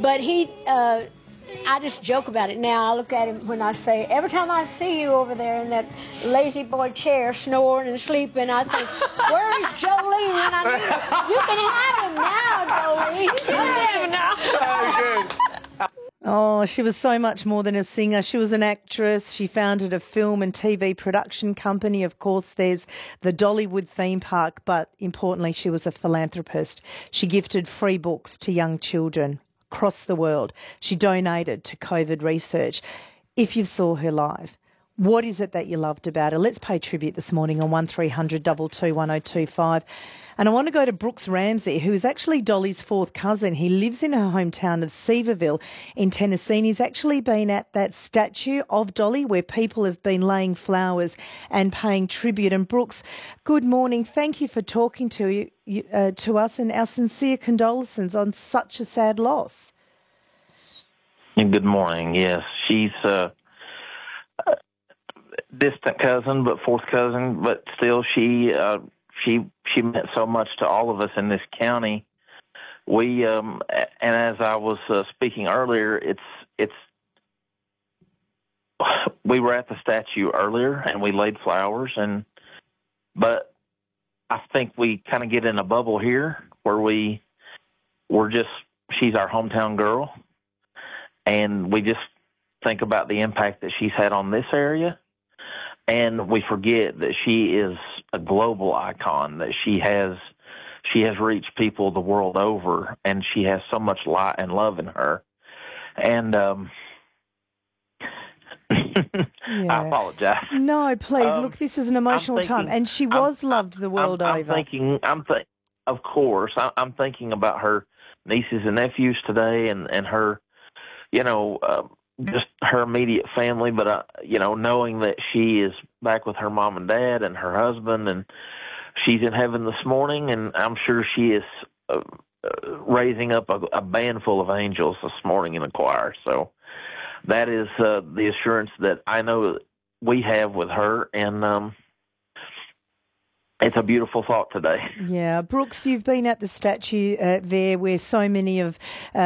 But I just joke about it now. I look at him when I say, every time I see you over there in that lazy boy chair snoring and sleeping, I think, where is Jolene when I need her? You can have him now, Jolene. You can have him now. Oh, good. Oh, she was so much more than a singer. She was an actress. She founded a film and TV production company. Of course, there's the Dollywood theme park, but importantly, she was a philanthropist. She gifted free books to young children across the world. She donated to COVID research. If you saw her live, what is it that you loved about her? Let's pay tribute this morning on 1300 22 1025. And I want to go to Brooks Ramsey, who is actually Dolly's fourth cousin. He lives in her hometown of Seaverville in Tennessee. And he's actually been at that statue of Dolly where people have been laying flowers and paying tribute. And Brooks, good morning. Thank you for talking to us, and our sincere condolences on such a sad loss. Good morning. Yes, she's a distant cousin, but fourth cousin. But still, she meant so much to all of us in this county. We and as I was speaking earlier, it's we were at the statue earlier and we laid flowers, but I think we kind of get in a bubble here where she's our hometown girl, and we just think about the impact that she's had on this area. And we forget that she is a global icon, that she has reached people the world over, and she has so much light and love in her. And I apologize. No, please. Look, this is an emotional time, and she was loved the world over. Of course, I'm thinking about her nieces and nephews today, and her, just her immediate family, but, knowing that she is back with her mom and dad and her husband, and she's in heaven this morning, and I'm sure she is raising up a band full of angels this morning in the choir. So that is the assurance that I know we have with her, and it's a beautiful thought today. Yeah. Brooks, you've been at the statue there where so many of